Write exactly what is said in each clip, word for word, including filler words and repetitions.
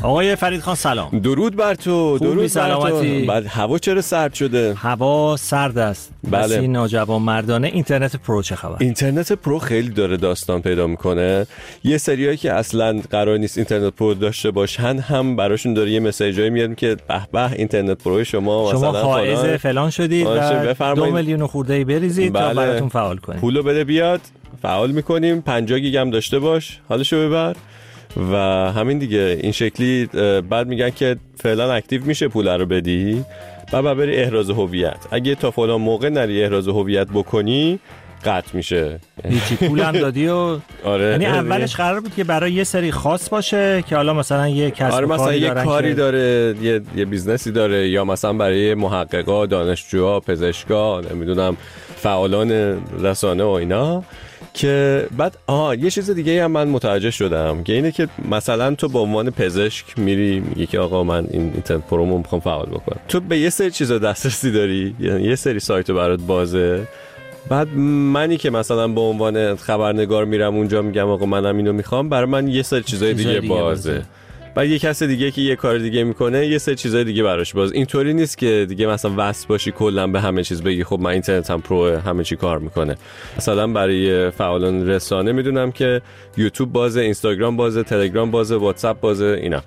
آقای فرید خان سلام. درود بر تو. درود بر تو. بعد هوا چرا سرد شده؟ هوا سرد است. بله. بسی ناجوان مردانه. اینترنت پرو چه خبر؟ اینترنت پرو خیلی داره داستان پیدا میکنه. یه سریایی که اصلا قرار نیست اینترنت پرو داشته باشن هم براشون داره یه مسیجایی میاد که به به اینترنت پرو شما شما مثلا فائز فلان, فلان شدید و دو میلیون خورده بریزید بله. تا براتون فعال کنید. پولو بده بیاد فعال میکنیم. پنجاه گیگ هم داشته باش حالشو ببر و همین دیگه. این شکلی بعد میگن که فعلا اکتیو میشه پول رو بدی بعد بری احراز هویت. اگه تا فلان موقع نری احراز هویت بکنی قطع میشه. هیچی پولم دادی و آره. یعنی اولش قرار بود که برای یه سری خاص باشه که حالا مثلا یه کسب آره مثلا کاری یه کاری که... داره یه یه بیزنسی داره یا مثلا برای محققا، دانشجوها، پزشکا، نمیدونم فعالان رسانه و اینا. که بعد آها یه چیز دیگه هم من متوجه شدم که اینه که مثلا تو به عنوان پزشک میری میگی که آقا من این اینترنت پرومو میخوام فعال بکنم. تو به یه سری چیزا دسترسی داری، یعنی یه سری سایت برات بازه. بعد منی که مثلا به عنوان خبرنگار میرم اونجا میگم آقا منم اینو میخوام، برای من یه سری چیزای دیگه, دیگه بازه, بازه. بعد یه کس دیگه که یه کار دیگه میکنه یه سری چیزای دیگه براش باز. اینطوری نیست که دیگه مثلا وصل باشی کلا به همه چیز بگی خب من اینترنتم پرو همه چی کار میکنه. مثلا برای فعالان رسانه میدونم که یوتیوب بازه، اینستاگرام بازه، تلگرام بازه، واتساپ بازه اینا.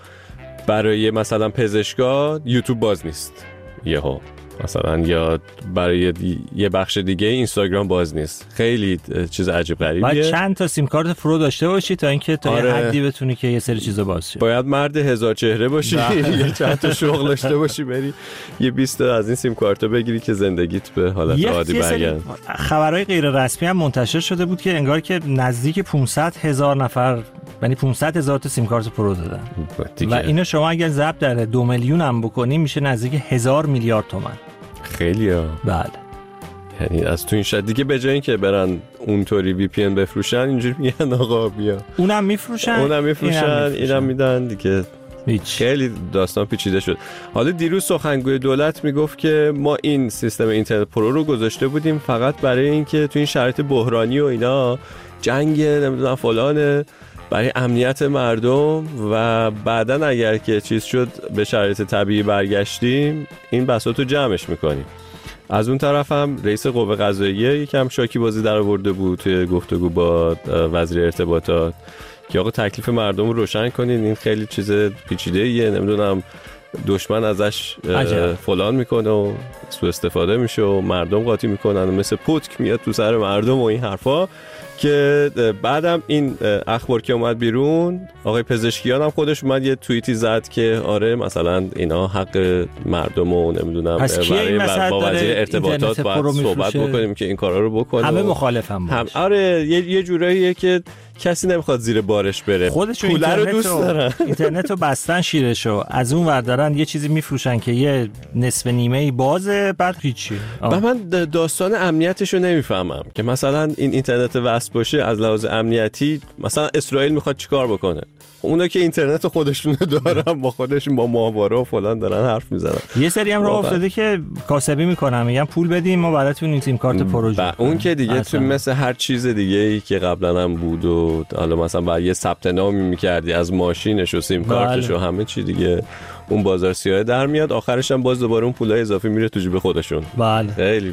برای مثلا پزشکا یوتیوب باز نیست یهو مثلا، یا برای یه بخش دیگه اینستاگرام باز نیست. خیلی چیز عجیب غریبیه. باید چند تا سیم کارت پرو داشته باشی تا اینکه تا آره. یه حدی بتونی که یه سری چیزا باز شه. باید مرد هزار چهره باشی، یه چند تا شغل داشته باشی، بری یه بیست تا از این سیم کارتا بگیری که زندگیت به حالت عادی برگرده. خبرهای غیر رسمی هم منتشر شده بود که انگار که نزدیک پانصد هزار نفر، یعنی پانصد هزار تا سیم کارت پرو دادن و اینو شما اگر ضرب در دو میلیون هم بکنی میشه نزدیک هزار میلیارد تومان. خیلی ها. بله. یعنی از تو این شد دیگه به جای اینکه برن اونطوری وی پی ان بفروشن اینجوری میگن آقا بیا اونم میفروشن اونم میفروشن اینم میدن دیگه. هیچ. خیلی داستان پیچیده شد. حالا دیروز سخنگوی دولت میگفت که ما این سیستم اینترنت پرو رو گذاشته بودیم فقط برای اینکه تو این شرایط بحرانی و اینا جنگ نمیدونم فلانه برای امنیت مردم و بعدن اگر که چیز شد به شرایط طبیعی برگشتیم این بساطو جمعش میکنیم. از اون طرف هم رئیس قوه قضاییه یکم شاکی بازی در آورده بود توی گفتگو با وزیر ارتباطات که آقا تکلیف مردم رو روشن کنین، این خیلی چیز پیچیده‌ایه، نمیدونم دشمن ازش فلان میکنه و سوء استفاده میشه و مردم قاطی میکنن و مثل پوتک میاد تو سر مردم و این حرفا. که بعدم این اخبار که اومد بیرون آقای پزشکیان هم خودش اومد یه توییتی زد که آره مثلا اینا حق مردم و نمیدونم برای با وزیر ارتباطات باید صحبت بکنیم که این کارا رو بکنه. همه مخالفم باش. هم آره یه, یه جوراییه که کسی نمیخواد زیر بارش بره، خودشون پول رو دوست دارن. اینترنت رو بستن شیرشو، از اون ور دارن یه چیزی میفروشن که یه نصف نیمه ای بازه بعد هیچی. و من داستان امنیتش رو نمیفهمم که مثلا این اینترنت وصل باشه از لحاظ امنیتی مثلا اسرائیل میخواد چیکار بکنه؟ اونا که اینترنت خودشون دارن با خودشون با ماهواره و فلان دارن حرف میزنن. یه سری هم راه افتاده که کاسبی میکنن میگن پول بدیم ما براتون این سیم کارت پروژه. اون که دیگه تو مثل هر چیز دیگه ای که قبلا هم بود و حالا مثلا بعد یه ثبت نامی میکردی از ماشینش و سیم کارتش و همه چی دیگه اون بازار سیاه در میاد، آخرش هم باز دوباره اون پولای اضافی میره تو جیب خودشون. بله خیلی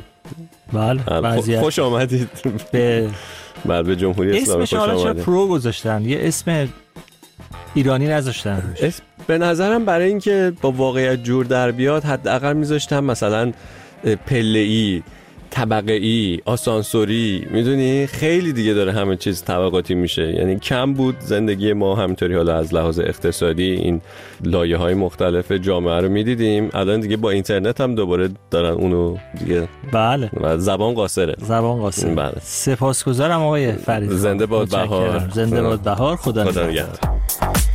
بله. خوش آمدید به بعد به جمهوری اسلامی. خوش آمدید. اسمش پرو گذاشتن، یه اسم ایرانی نذاشتن. به نظرم برای اینکه با واقعیت جور در بیاد حداقل میذاشتم مثلا پله‌ای، طبقه‌ای، آسانسوری، میدونی خیلی دیگه داره همه چیز طبقاتی میشه. یعنی کم بود زندگی ما همینطوری حالا از لحاظ اقتصادی این لایه‌های مختلف جامعه رو میدیدیم. الان دیگه با اینترنت هم دوباره دارن اونو دیگه. بله. و زبان قاصره. زبان قاصره. بله. سپاسگزارم آقای فرید. زنده باد بهار. زنده باد بهار. خدا نگهدار.